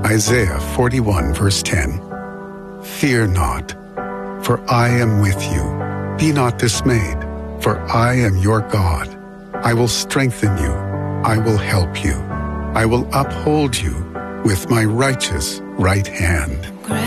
Isaiah 41 verse 10. Fear not, for I am with you. Be not dismayed, for I am your God. I will strengthen you. I will help you. I will uphold you with my righteous right hand.